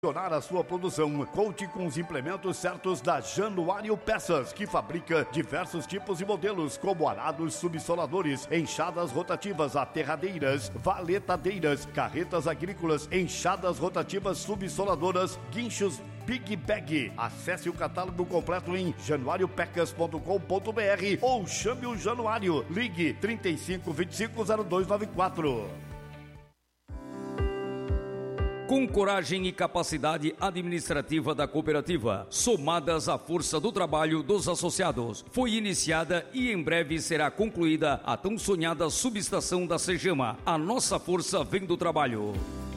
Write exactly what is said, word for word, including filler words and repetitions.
a sua produção. Conte com os implementos certos da Januário Peças, que fabrica diversos tipos e modelos, como arados subsoladores, enxadas rotativas, aterradeiras, valetadeiras, carretas agrícolas, enxadas rotativas subsoladoras, guinchos Big Bag. Acesse o catálogo completo em januário pecas ponto com ponto br ou chame o Januário. Ligue trinta e cinco, vinte e cinco, zero dois nove quatro. Com coragem e capacidade administrativa da cooperativa, somadas à força do trabalho dos associados, foi iniciada e em breve será concluída a tão sonhada subestação da Cegama. A nossa força vem do trabalho.